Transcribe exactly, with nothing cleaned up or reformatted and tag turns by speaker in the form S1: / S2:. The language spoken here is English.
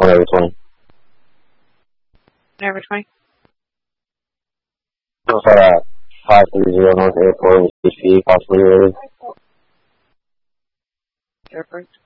S1: one over twenty.
S2: one over twenty.
S1: Also at five three zero North Airport with C P possibly related.
S2: Airport.